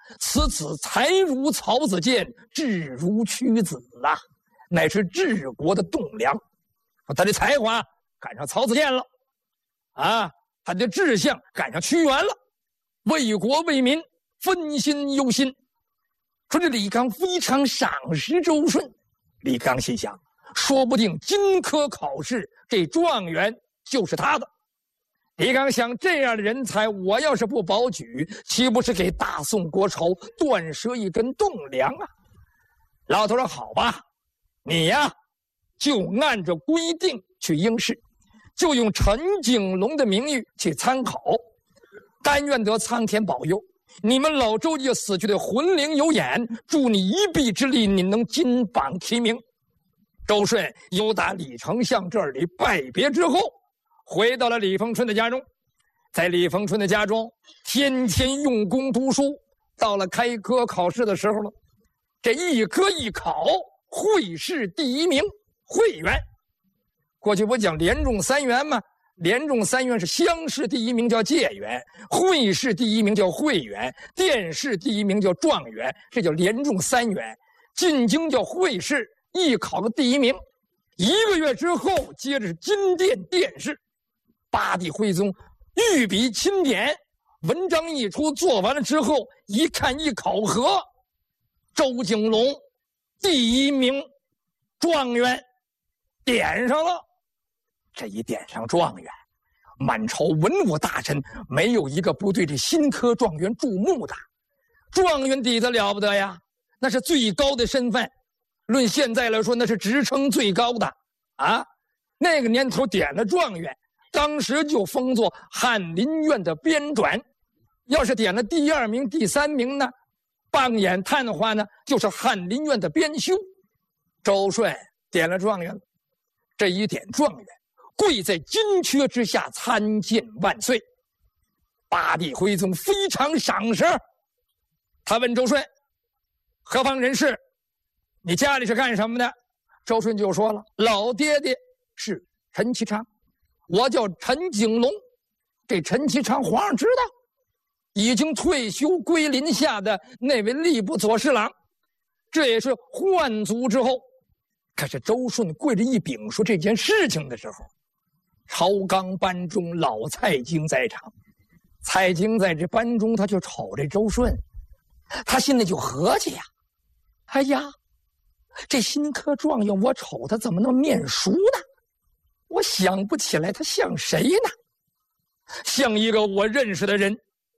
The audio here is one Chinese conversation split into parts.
此子才如曹子建，志如屈子啊，乃是治国的栋梁。他的才华赶上曹子建了，啊，他的志向赶上屈原了，为国为民，分心忧心。说这李纲非常赏识周顺，李纲心想，说不定金科考试这状元就是他的。李纲想，这样的人才，我要是不保举，岂不是给大宋国朝断折一根栋梁啊？老头说：“好吧，你呀，就按照规定去应试，就用陈景龙的名誉去参考，但愿得苍天保佑，你们老周家死去的魂灵有眼，助你一臂之力，你能金榜题名。”周顺由打李丞相这里拜别之后，回到了李逢春的家中，在李逢春的家中，天天用功读书。到了开科考试的时候了，这一科一考，会试第一名，会员。过去不讲连中三元吗？连中三元是乡试第一名叫解元，会试第一名叫会元，殿试第一名叫状元，这叫连中三元。进京叫会试，一考个第一名。1个月之后，接着是金殿殿试。八帝徽宗御笔钦点，文章一出，做完了之后，一看一考核，周景龙第一名状元点上了。这一点上状元，满朝文武大臣没有一个不对这新科状元注目的。状元底子了不得呀，那是最高的身份，论现在来说，那是职称最高的啊。那个年头点了状元，当时就封作翰林院的编纂，要是点了第2名、第3名呢，傍眼探的话呢，就是翰林院的编修。周顺点了状元了，这一点状元，跪在金阙之下参见万岁。八帝徽宗非常赏识，他问周顺：“何方人士？你家里是干什么的？”周顺就说了：“老爹爹是陈其昌。我叫陈景龙，这陈其昌皇上知道，已经退休归临下的那位吏部左侍郎，这也是宦族之后。”可是周顺跪着一禀说这件事情的时候，朝纲班中老蔡京在场。蔡京在这班中，他就瞅这周顺，他心里就合计呀，哎呀，这新科状元我瞅他怎么那么面熟呢？我想不起来他像谁呢？像一个我认识的人。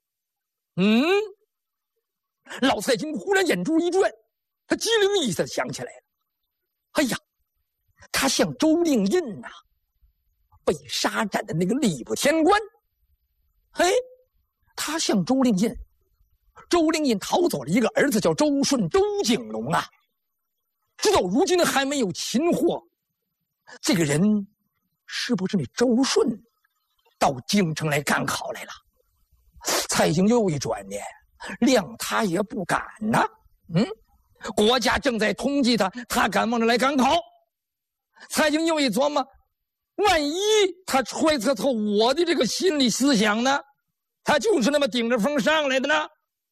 老蔡京忽然眼珠一转，他机灵一下想起来了，哎呀，他像周令印呐，被杀斩的那个吏部天官。嘿，他像周令印。周令印逃走了一个儿子叫周顺，周景龙啊，直到如今还没有擒获。这个人是不是那周顺到京城来赶考来了？蔡京又一转念，谅他也不敢呐。国家正在通缉他，他敢往这来赶考？蔡京又一琢磨，万一他揣测透我的这个心理思想呢？他就是那么顶着风上来的呢？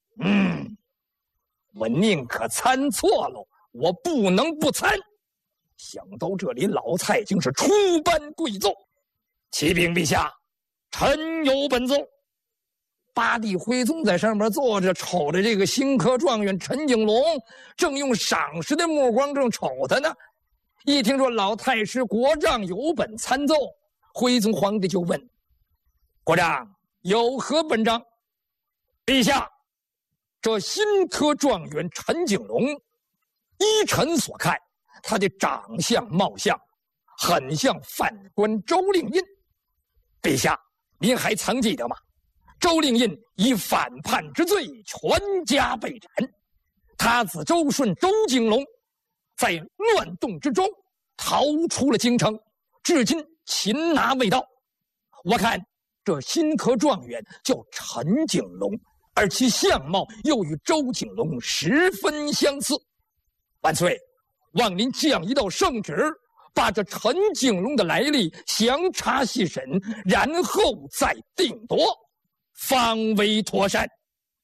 我宁可参错了，我不能不参。想到这里，老蔡京是出班跪奏：“启禀陛下，臣有本奏。”八帝徽宗在上面坐着，瞅着这个新科状元陈景龙，正用赏识的目光正瞅他呢。一听说老太师国丈有本参奏，徽宗皇帝就问：“国丈有何本章？”陛下，这新科状元陈景龙，依臣所看，他的长相貌相很像犯官周令印。陛下，您还曾记得吗？周令印以反叛之罪全家被斩，他子周顺、周景龙在乱动之中逃出了京城，至今擒拿未到。我看这新科状元叫陈景龙，而其相貌又与周景龙十分相似。万岁，望您降一道圣旨，把这陈景龙的来历详查细审，然后再定夺，方为妥善。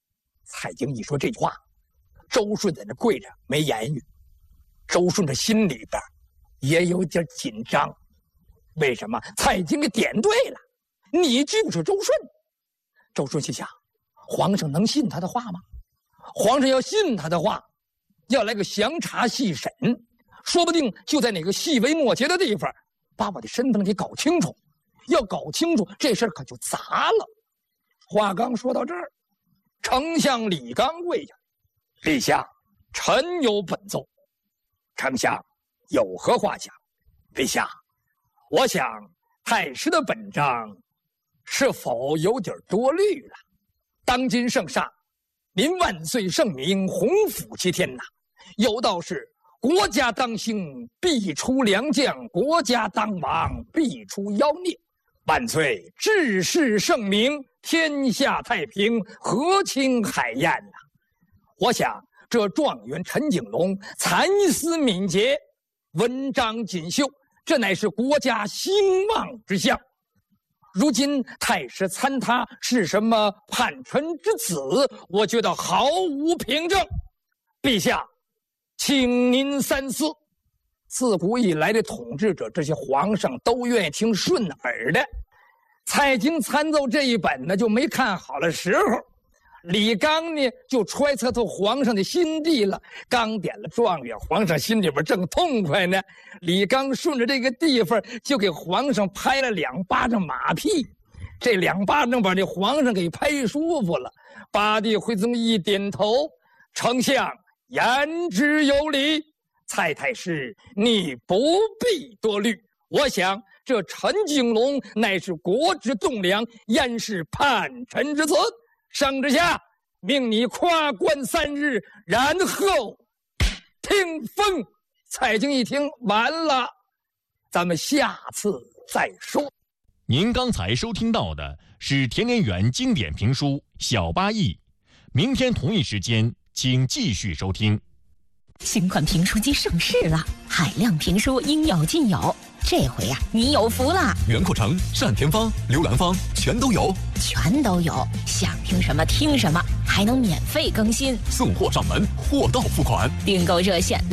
蔡京一说这句话，周顺在那跪着没言语。周顺这心里边也有点紧张，为什么？蔡京给点对了，你就是周顺。周顺心想，皇上能信他的话吗？皇上要信他的话，要来个详查细审，说不定就在哪个细微末节的地方把我的身份给搞清楚。要搞清楚这事儿可就砸了。话刚说到这儿，丞相李纲跪下：“陛下，臣有本奏。”丞相有何话讲？陛下，我想太师的本章是否有点多虑了？当今圣上，您万岁圣明，洪福齐天呐！有道是：国家当兴，必出良将；国家当亡，必出妖孽。万岁治世圣明，天下太平，和清海晏呐！我想这状元陈景龙才思敏捷，文章锦绣，这乃是国家兴旺之象。如今太师参他是什么叛臣之子，我觉得毫无凭证。陛下，请您三思。自古以来的统治者，这些皇上都愿意听顺耳的。蔡京参奏这一本呢，就没看好的时候。李纲呢，就揣测透皇上的心地了。刚点了状元，皇上心里边正痛快呢。李纲顺着这个地方，就给皇上拍了2巴掌马屁。这2巴掌把这皇上给拍舒服了。八弟徽宗一点头：“丞相言之有理，蔡太师你不必多虑。我想这陈景龙乃是国之栋梁，焉是叛臣之子？圣之下，命你夸冠3日，然后听封。”蔡京一听，完了，咱们下次再说。 您刚才收听到的是田连元经典评书《小八义》，明天同一时间请继续收听。 新款评书机上市了，海量评书应有尽有。这回呀，你有福了！ 袁阔成、单田芳、刘兰芳全都有， 想听什么听什么，还能免费更新， 送货上门，货到付款。 订购热线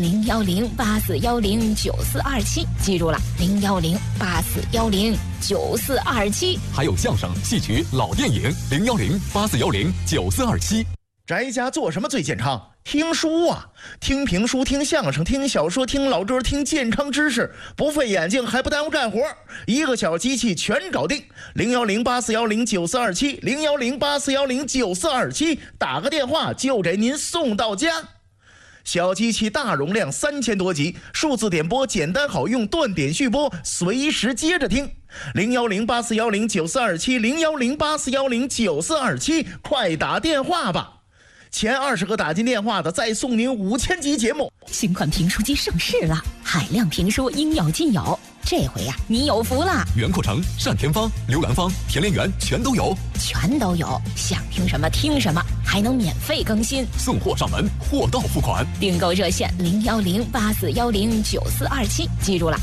01084109427，记住了，01084109427。 还有相声、戏曲、老电影，01084109427。 宅家做什么最健康？听书啊，听评书，听相声，听小说，听老歌，听健康知识，不费眼睛还不耽误干活，一个小机器全搞定。01084109427 01084109427，打个电话就给您送到家。小机器大容量3000多集，数字点播简单好用，断点续播，随时接着听。01084109427 01084109427，快打电话吧。前20个打进电话的，再送您5000集节目。 新款评书机上市了，海量评书应有尽有。这回呀，你有福了！ 袁阔成、单田芳、刘兰芳、田连元全都有， 想听什么听什么，还能免费更新， 送货上门，货到付款。 订购热线01084109427，记住了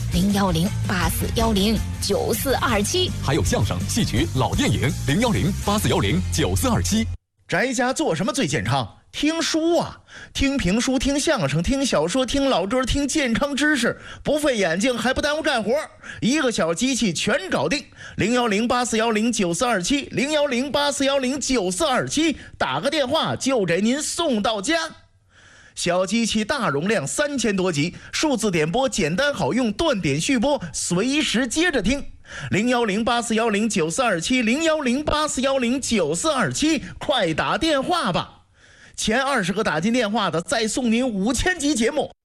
，01084109427。 还有相声、戏曲、老电影，01084109427。 宅家做什么最健康？听书啊，听评书，听相声，听小说，听老歌，听健康知识，不费眼睛还不耽误干活，一个小机器全搞定。01084109427 01084109427，打个电话就给您送到家。小机器大容量3000多集，数字点播简单好用，断点续播，随时接着听。01084109427 01084109427，快打电话吧。前20个打进电话的，再送您5000集节目。